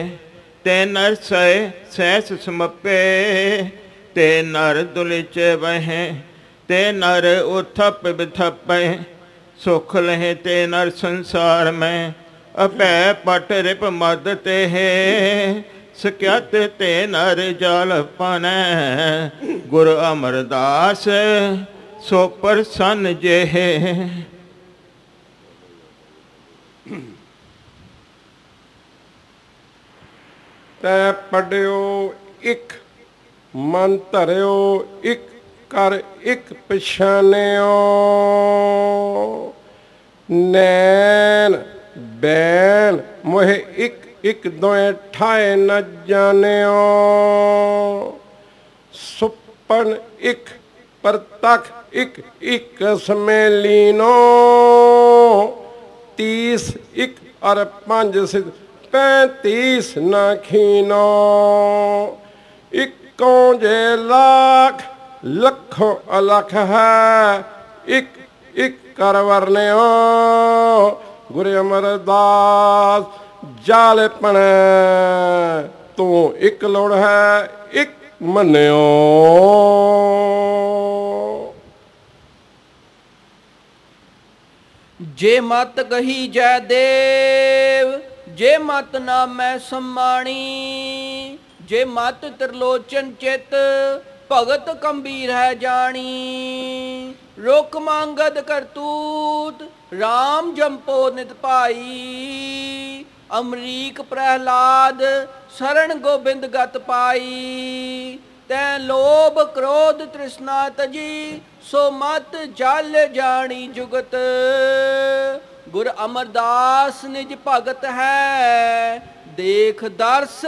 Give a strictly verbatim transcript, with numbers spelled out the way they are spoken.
ते नर सय सहस समपे, ते नर दुलिच वहें, ते नर उथप बिथपे, सुख लहे ते नर संसार में, अपै पट रिप मद ते है, सख्यत ते नर जाल पानै, गुर अमरदास सो प्रसन्न जे है। तै पढ़ियो इक, मन धरियो इक, कर इक पछानियो, नैन बैन मोहे इक इक दोए ठाए न जानियो, सुपन इक परतख इक इक समय लीनो, तीस इक अर पंज सिद्ध पैंतीस न खीनो, इक्कों जे लाख लखों अलख है, इक इक कर वरनियो, गुरु अमरदास जाल पनै, तू इक लोड़ है इक मन्नियो। जे मत कही जय देव, जे मत ना मैं सम्मानी, जे मत त्रिलोचन चित, भगत गंभीर है जानी, रुख मांगद करतूत, राम जंपो नित भाई, अमरीक प्रहलाद शरण गोबिंद गत पाई, तै लोभ क्रोध तृष्णा तजी, सो मत जल जानी जुगत, गुर अमरदास निज भगत है, देख दर्श